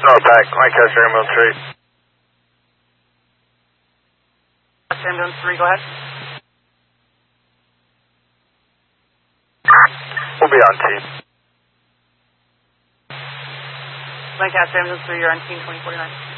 Pack, Lancaster Ambulance 3. Ambulance 3, go ahead. We'll be on team. Lancaster Ambulance 3, you're on team 2049.